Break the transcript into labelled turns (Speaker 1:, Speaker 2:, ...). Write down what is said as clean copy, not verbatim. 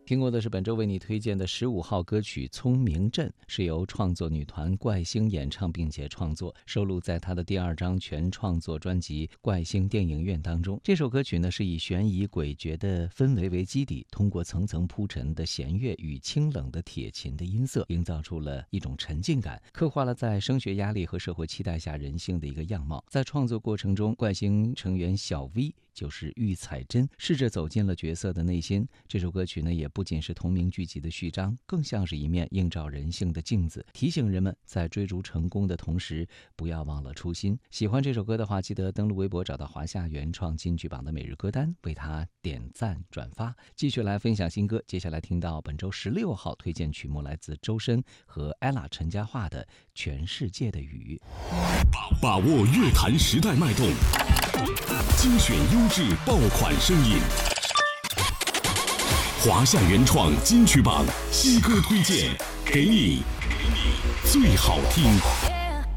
Speaker 1: 听过的是本周为你推荐的15号歌曲《聪明镇》，是由创作女团怪星演唱并且创作，收录在她的第2张全创作专辑《怪星电影院》当中。这首歌曲呢是以悬疑诡谲的氛围为基底，通过层层铺陈的弦乐与清冷的铁琴的音色，营造出了一种沉浸感，刻画了在升学压力和社会期待下人性的一个样貌。在创作过程中，怪星成员小 V就是玉彩珍，试着走进了角色的内心。这首歌曲呢，也不仅是同名剧集的序章，更像是一面映照人性的镜子，提醒人们在追逐成功的同时，不要忘了初心。喜欢这首歌的话，记得登录微博找到华夏原创金曲榜的每日歌单，为它点赞转发。继续来分享新歌，接下来听到本周16号推荐曲目，来自周深和 ella 陈嘉桦的《全世界的雨》。
Speaker 2: 把握乐坛时代脉动，精选优质爆款声音，华夏原创金曲榜新歌推荐，给你最好听。